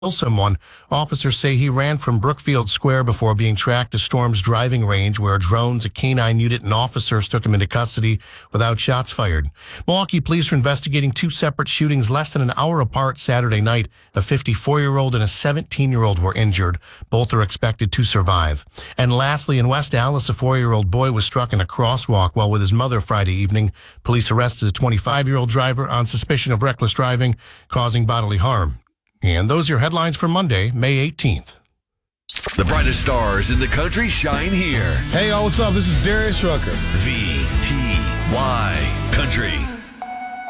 someone. Officers say he ran from Brookfield Square before being tracked to Storm's driving range, where drones, a canine unit, and officers took him into custody without shots fired. Milwaukee police are investigating two separate shootings less than an hour apart Saturday night. A 54-year-old and a 17-year-old were injured. Both are expected to survive. And lastly, in West Allis, a 4-year-old boy was struck in a crosswalk while with his mother Friday evening. Police arrested a 25-year-old driver on suspicion of reckless driving, causing bodily harm. And those are your headlines for Monday, May 18th. The brightest stars in the country shine here. Hey, y'all, what's up? This is Darius Rucker. VTY Country.